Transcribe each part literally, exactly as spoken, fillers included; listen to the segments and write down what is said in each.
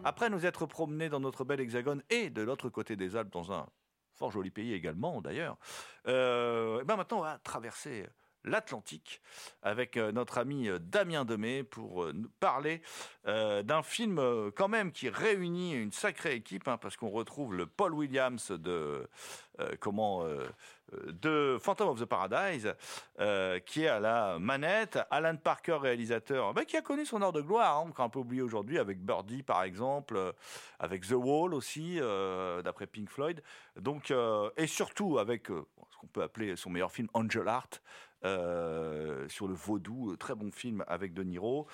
Après nous être promenés dans notre bel hexagone et de l'autre côté des Alpes, dans un fort joli pays également d'ailleurs, euh, et ben maintenant on va traverser l'Atlantique avec euh, notre ami euh, Damien Demey pour euh, nous parler euh, d'un film euh, quand même qui réunit une sacrée équipe, hein, parce qu'on retrouve le Paul Williams de euh, comment euh, de Phantom of the Paradise euh, qui est à la manette, Alan Parker réalisateur, bah, qui a connu son heure de gloire, hein, qu'on a un peu oublié aujourd'hui avec Birdie par exemple, euh, avec The Wall aussi euh, d'après Pink Floyd, donc euh, et surtout avec euh, ce qu'on peut appeler son meilleur film, Angel Heart. Euh, sur le vaudou, très bon film avec De Niro.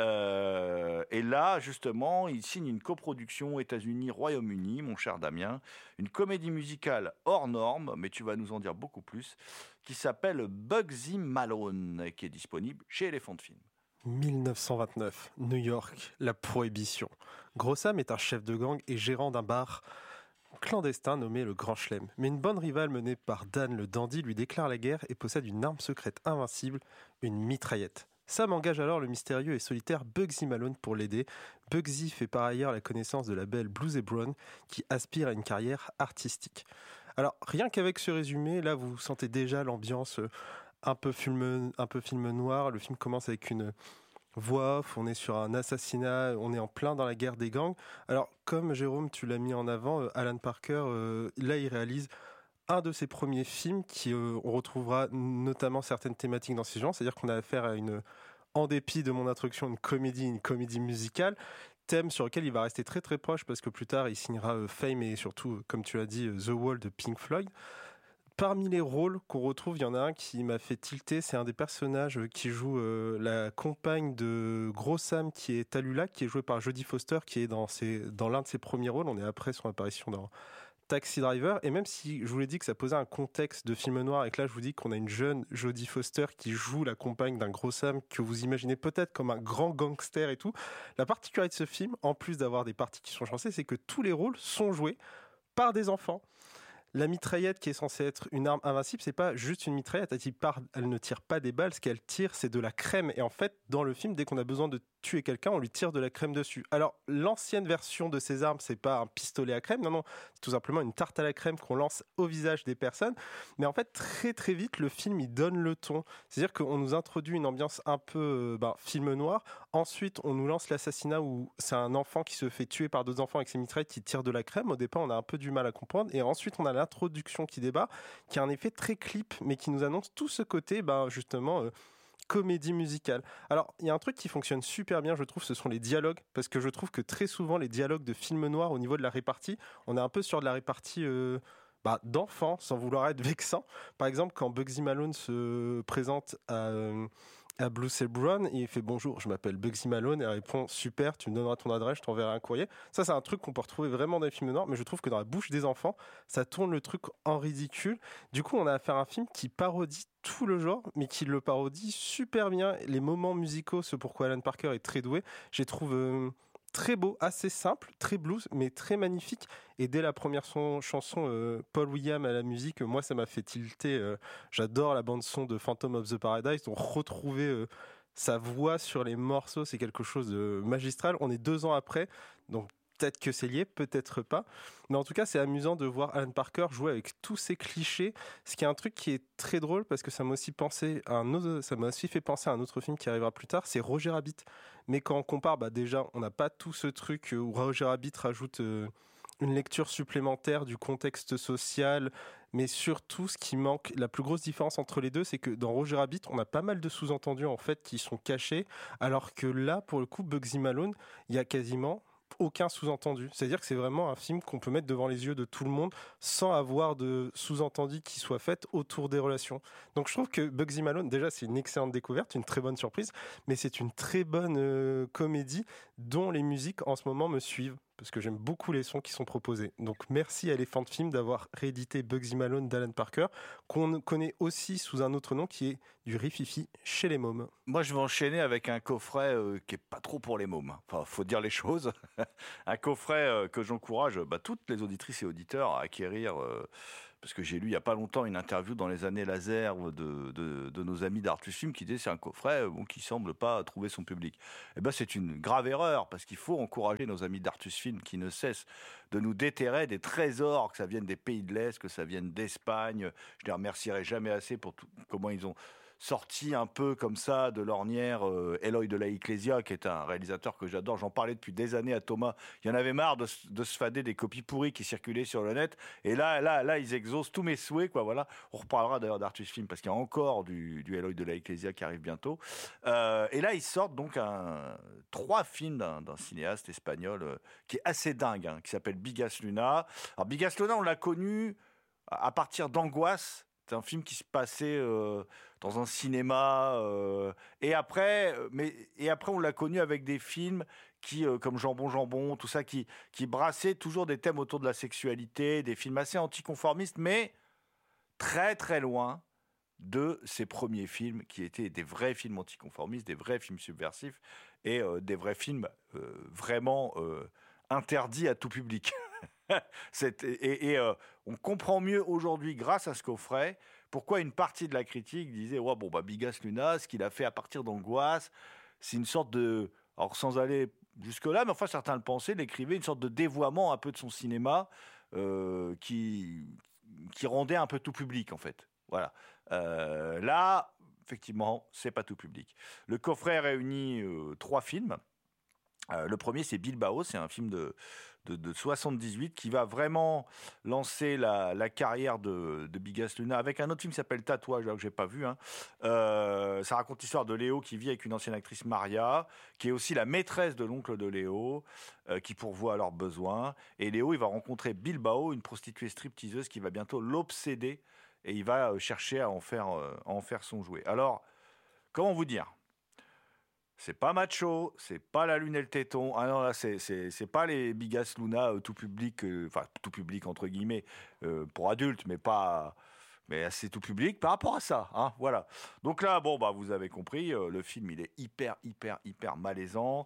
Euh, et là, justement, il signe une coproduction États-Unis-Royaume-Uni, mon cher Damien, une comédie musicale hors norme, mais tu vas nous en dire beaucoup plus, qui s'appelle Bugsy Malone, et qui est disponible chez Elephant Film. dix-neuf cent vingt-neuf, New York, la prohibition. Gros Sam est un chef de gang et gérant d'un bar clandestin nommé le Grand Chelem. Mais une bonne rivale menée par Dan le Dandy lui déclare la guerre et possède une arme secrète invincible, une mitraillette. Sam engage alors le mystérieux et solitaire Bugsy Malone pour l'aider. Bugsy fait par ailleurs la connaissance de la belle Bluesy Brown qui aspire à une carrière artistique. Alors rien qu'avec ce résumé, là vous sentez déjà l'ambiance un peu film, un peu film noir. Le film commence avec une voix off, on est sur un assassinat, on est en plein dans la guerre des gangs. Alors, comme Jérôme, tu l'as mis en avant, euh, Alan Parker, euh, là, il réalise un de ses premiers films qui, euh, on retrouvera notamment certaines thématiques dans ces genres, c'est-à-dire qu'on a affaire à une, en dépit de mon introduction, une comédie, une comédie musicale, thème sur lequel il va rester très très proche parce que plus tard, il signera euh, Fame et surtout, comme tu l'as dit, euh, The Wall de Pink Floyd. Parmi les rôles qu'on retrouve, il y en a un qui m'a fait tilter, c'est un des personnages qui joue euh, la compagne de Gros Sam, qui est Tallulah, qui est jouée par Jodie Foster, qui est dans, ses, dans l'un de ses premiers rôles. On est après son apparition dans Taxi Driver. Et même si je vous l'ai dit que ça posait un contexte de film noir, et que là je vous dis qu'on a une jeune Jodie Foster qui joue la compagne d'un Gros Sam que vous imaginez peut-être comme un grand gangster et tout, la particularité de ce film, en plus d'avoir des parties qui sont chancées, c'est que tous les rôles sont joués par des enfants. La mitraillette qui est censée être une arme invincible, c'est pas juste une mitraillette. Elle, part, elle ne tire pas des balles. Ce qu'elle tire, c'est de la crème. Et en fait, dans le film, dès qu'on a besoin de tuer quelqu'un, on lui tire de la crème dessus. Alors, l'ancienne version de ces armes, c'est pas un pistolet à crème. Non, non. C'est tout simplement une tarte à la crème qu'on lance au visage des personnes. Mais en fait, très, très vite, le film, il donne le ton. C'est-à-dire qu'on nous introduit une ambiance un peu, ben, film noir. Ensuite, on nous lance l'assassinat où c'est un enfant qui se fait tuer par d'autres enfants avec ses mitraillettes qui tirent de la crème. Au départ, on a un peu du mal à comprendre. Et ensuite, on a l'introduction qui débat, qui a un effet très clip, mais qui nous annonce tout ce côté, ben, justement, euh, comédie musicale. Alors, il y a un truc qui fonctionne super bien, je trouve, ce sont les dialogues, parce que je trouve que très souvent, les dialogues de films noirs, au niveau de la répartie, on est un peu sur de la répartie euh, bah, d'enfants, sans vouloir être vexant. Par exemple, quand Bugsy Malone se présente à, euh, à Bluesy Brown, il fait « Bonjour, je m'appelle Bugsy Malone », et elle répond « Super, tu me donneras ton adresse, je t'enverrai un courrier ». Ça, c'est un truc qu'on peut retrouver vraiment dans les films noirs, mais je trouve que dans la bouche des enfants, ça tourne le truc en ridicule. Du coup, on a affaire à un film qui parodie tout le genre, mais qui le parodie super bien. Les moments musicaux, ce pourquoi Alan Parker est très doué, je les trouve euh, très beaux, assez simples, très blues, mais très magnifiques. Et dès la première son, chanson, euh, Paul Williams à la musique, moi ça m'a fait tilter. Euh, j'adore la bande son de Phantom of the Paradise, donc retrouver euh, sa voix sur les morceaux, c'est quelque chose de magistral. On est deux ans après, donc peut-être que c'est lié, peut-être pas. Mais en tout cas, c'est amusant de voir Alan Parker jouer avec tous ces clichés. Ce qui est un truc qui est très drôle parce que ça m'a aussi pensé à un autre, ça m'a aussi fait penser à un autre film qui arrivera plus tard, c'est Roger Rabbit. Mais quand on compare, bah déjà, on n'a pas tout ce truc où Roger Rabbit rajoute euh, une lecture supplémentaire du contexte social, mais surtout ce qui manque, la plus grosse différence entre les deux, c'est que dans Roger Rabbit, on a pas mal de sous-entendus en fait qui sont cachés, alors que là, pour le coup, Bugsy Malone, il y a quasiment aucun sous-entendu. C'est-à-dire que c'est vraiment un film qu'on peut mettre devant les yeux de tout le monde sans avoir de sous-entendu qui soit fait autour des relations. Donc je trouve que Bugsy Malone, déjà, c'est une excellente découverte, une très bonne surprise, mais c'est une très bonne euh, comédie dont les musiques en ce moment me suivent, parce que j'aime beaucoup les sons qui sont proposés. Donc merci à Elephant Film d'avoir réédité Bugsy Malone d'Alan Parker, qu'on connaît aussi sous un autre nom qui est du Rififi chez les mômes. Moi, je vais enchaîner avec un coffret euh, qui est pas trop pour les mômes. Enfin, faut dire les choses. Un coffret euh, que j'encourage bah, toutes les auditrices et auditeurs à acquérir euh, parce que j'ai lu il n'y a pas longtemps une interview dans les années laser de, de, de nos amis d'Artus Film qui disait c'est un coffret bon, qui ne semble pas trouver son public. Eh ben, c'est une grave erreur, parce qu'il faut encourager nos amis d'Artus Film qui ne cessent de nous déterrer des trésors, que ça vienne des pays de l'Est, que ça vienne d'Espagne. Je les remercierai jamais assez pour tout, comment ils ont sorti un peu comme ça de l'ornière euh, Eloy de la Ecclesia, qui est un réalisateur que j'adore. J'en parlais depuis des années à Thomas. Il y en avait marre de, de se fader des copies pourries qui circulaient sur le net. Et là, là, là, ils exaucent tous mes souhaits, quoi. Voilà. On reparlera d'ailleurs d'Artus Film parce qu'il y a encore du, du Eloy de la Ecclesia qui arrive bientôt. Euh, et là, ils sortent donc un, trois films d'un, d'un cinéaste espagnol euh, qui est assez dingue, hein, qui s'appelle Bigas Luna. Alors Bigas Luna, on l'a connu à partir d'Angoisse. C'est un film qui se passait euh, dans un cinéma euh, et après, mais et après on l'a connu avec des films qui, euh, comme Jambon Jambon, tout ça, qui qui brassaient toujours des thèmes autour de la sexualité, des films assez anticonformistes, mais très très loin de ses premiers films qui étaient des vrais films anticonformistes, des vrais films subversifs et euh, des vrais films euh, vraiment euh, interdits à tout public. C'est, et et euh, on comprend mieux aujourd'hui, grâce à ce coffret, pourquoi une partie de la critique disait ouais, bon, bah, Bigas Luna, ce qu'il a fait à partir d'Angoisse, c'est une sorte de. Alors, sans aller jusque-là, mais enfin, certains le pensaient, l'écrivaient, une sorte de dévoiement un peu de son cinéma euh, qui, qui rendait un peu tout public, en fait. Voilà. Euh, là, effectivement, c'est pas tout public. Le coffret réunit euh, trois films. Euh, le premier, c'est Bilbao, c'est un film de, de, de soixante-dix-huit qui va vraiment lancer la, la carrière de, de Bigas Luna avec un autre film qui s'appelle Tatouage, que j'ai pas vu. Hein. Euh, ça raconte l'histoire de Léo qui vit avec une ancienne actrice, Maria, qui est aussi la maîtresse de l'oncle de Léo, euh, qui pourvoit à leurs besoins. Et Léo, il va rencontrer Bilbao, une prostituée stripteaseuse qui va bientôt l'obséder et il va chercher à en faire, euh, à en faire son jouet. Alors, comment vous dire ? C'est pas macho, c'est pas la lune et le téton. Ah non, là, c'est, c'est, c'est pas les Bigas Luna euh, tout public, euh, enfin, tout public entre guillemets, euh, pour adultes, mais pas. Mais c'est tout public par rapport à ça, hein, voilà. Donc là, bon, bah, vous avez compris, euh, le film, il est hyper, hyper, hyper malaisant.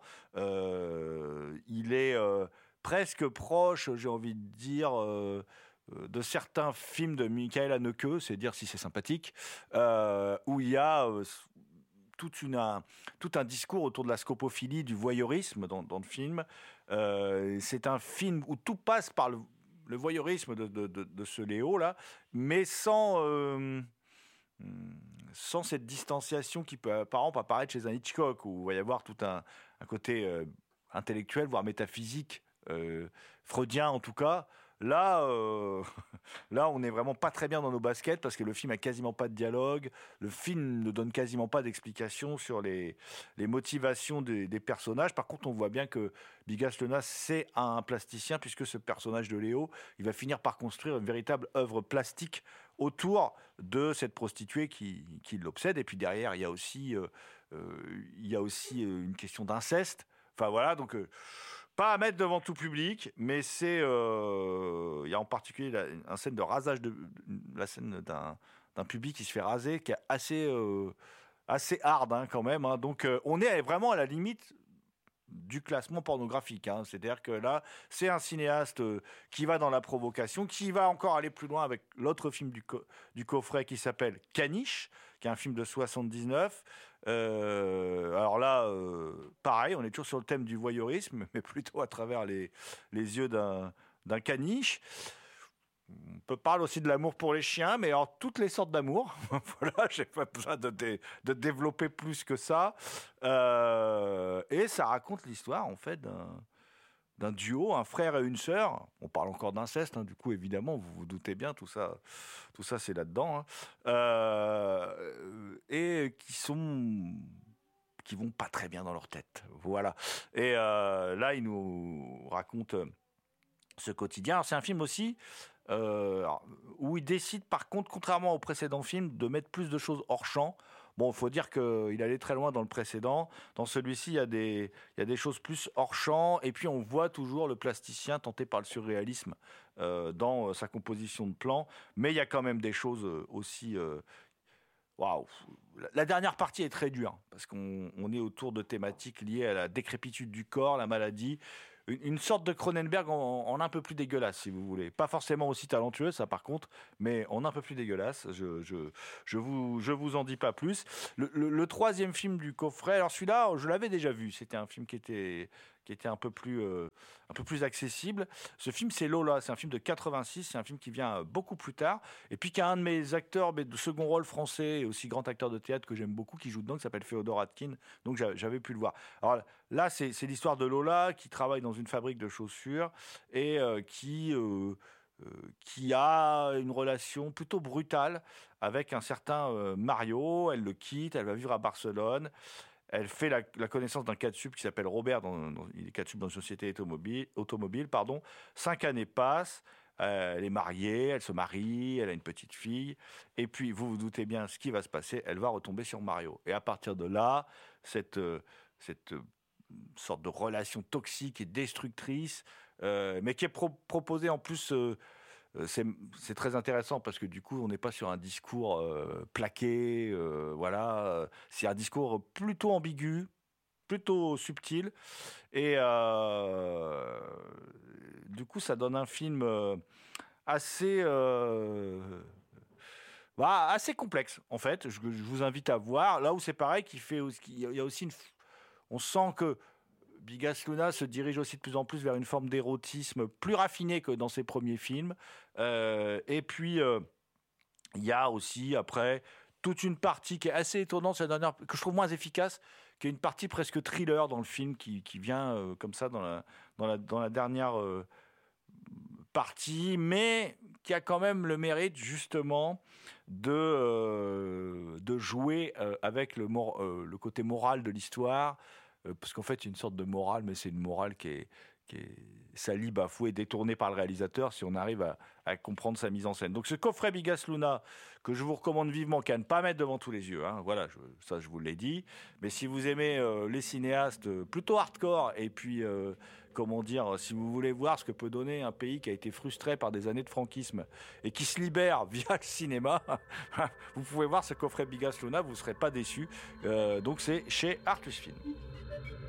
Euh, il est euh, presque proche, j'ai envie de dire, euh, de certains films de Michael Haneke, c'est dire si c'est sympathique, euh, où il y a euh, toute une, un, tout un discours autour de la scopophilie, du voyeurisme dans, dans le film. Euh, c'est un film où tout passe par le, le voyeurisme de, de, de, de ce Léo-là, mais sans, euh, sans cette distanciation qui peut, par exemple, apparaître chez un Hitchcock, où il va y avoir tout un, un côté euh, intellectuel, voire métaphysique, euh, freudien en tout cas. Là, euh, là, on n'est vraiment pas très bien dans nos baskets parce que le film a quasiment pas de dialogue. Le film ne donne quasiment pas d'explications sur les, les motivations des, des personnages. Par contre, on voit bien que Bigas Luna, c'est un plasticien puisque ce personnage de Léo, il va finir par construire une véritable œuvre plastique autour de cette prostituée qui, qui l'obsède. Et puis derrière, il y a aussi, euh, euh, il y a aussi une question d'inceste. Enfin voilà, donc... Euh, Pas à mettre devant tout public, mais c'est euh, il y a en particulier la, une scène de rasage de la scène d'un, d'un public qui se fait raser, qui est assez euh, assez hard hein, quand même. Hein. Donc euh, on est vraiment à la limite du classement pornographique. Hein. C'est-à-dire que là, c'est un cinéaste euh, qui va dans la provocation, qui va encore aller plus loin avec l'autre film du, co- du coffret qui s'appelle Caniche, qui est un film de soixante-dix-neuf. Euh, alors là, euh, pareil, on est toujours sur le thème du voyeurisme, mais plutôt à travers les, les yeux d'un, d'un caniche. On peut parler aussi de l'amour pour les chiens, mais alors toutes les sortes d'amour. Voilà, j'ai pas besoin de, dé, de développer plus que ça. Euh, et ça raconte l'histoire, en fait, d'un, d'un duo, un frère et une sœur. On parle encore d'inceste, hein, du coup, évidemment, vous vous doutez bien, tout ça, tout ça c'est là-dedans. Hein. Euh, et qui sont... qui vont pas très bien dans leur tête. Voilà. Et euh, là, il nous raconte ce quotidien. Alors, c'est un film aussi euh, où il décide, par contre, contrairement au précédent film, de mettre plus de choses hors champ. Bon, il faut dire qu'il allait très loin dans le précédent. Dans celui-ci, il y a des, il y a des choses plus hors champ. Et puis, on voit toujours le plasticien tenté par le surréalisme euh, dans sa composition de plans. Mais il y a quand même des choses aussi... Euh, Waouh. La dernière partie est très dure parce qu'on on est autour de thématiques liées à la décrépitude du corps, la maladie, une, une sorte de Cronenberg en, en un peu plus dégueulasse, si vous voulez. Pas forcément aussi talentueux, ça par contre, mais en un peu plus dégueulasse. Je, je, je, vous, je vous en dis pas plus. Le, le, le troisième film du coffret, alors celui-là, je l'avais déjà vu. C'était un film qui était, qui était un peu plus, euh, un peu plus accessible. Ce film, c'est Lola. C'est un film de quatre-vingt-six. C'est un film qui vient beaucoup plus tard. Et puis, qui a un de mes acteurs mais de second rôle français et aussi grand acteur de théâtre que j'aime beaucoup, qui joue dedans, qui s'appelle Féodor Atkin. Donc, j'avais pu le voir. Alors là, c'est, c'est l'histoire de Lola qui travaille dans une fabrique de chaussures et euh, qui... Euh, Euh, qui a une relation plutôt brutale avec un certain euh, Mario. Elle le quitte, elle va vivre à Barcelone. Elle fait la, la connaissance d'un catsup qui s'appelle Robert, dans, dans, il est catsup dans une société automobile. automobile pardon. Cinq années passent, euh, elle est mariée, elle se marie, elle a une petite fille. Et puis, vous vous doutez bien ce qui va se passer, elle va retomber sur Mario. Et à partir de là, cette, euh, cette euh, sorte de relation toxique et destructrice, euh, mais qui est pro- proposée en plus... Euh, C'est, c'est très intéressant parce que du coup, on n'est pas sur un discours euh, plaqué, euh, voilà. C'est un discours plutôt ambigu, plutôt subtil, et euh, du coup, ça donne un film euh, assez, euh, bah, assez complexe en fait. Je, je vous invite à voir. Là où c'est pareil, qu'il fait, il y a aussi une, on sent que Bigas Luna se dirige aussi de plus en plus vers une forme d'érotisme plus raffinée que dans ses premiers films. Euh, et puis, euh, il y a aussi, après, toute une partie qui est assez étonnante, la dernière, que je trouve moins efficace, qui est une partie presque thriller dans le film, qui, qui vient euh, comme ça dans la, dans la, dans la dernière euh, partie, mais qui a quand même le mérite, justement, de, euh, de jouer euh, avec le, mor- euh, le côté moral de l'histoire, parce qu'en fait, il y a une sorte de morale, mais c'est une morale qui est, qui est salie, bafouée, détournée par le réalisateur, si on arrive à, à comprendre sa mise en scène. Donc ce coffret Bigas Luna, que je vous recommande vivement, qu'à ne pas mettre devant tous les yeux, hein, voilà, je, ça je vous l'ai dit, mais si vous aimez euh, les cinéastes plutôt hardcore, et puis, euh, comment dire, si vous voulez voir ce que peut donner un pays qui a été frustré par des années de franquisme, et qui se libère via le cinéma, vous pouvez voir ce coffret Bigas Luna, vous ne serez pas déçus. Euh, donc c'est chez Artus Film.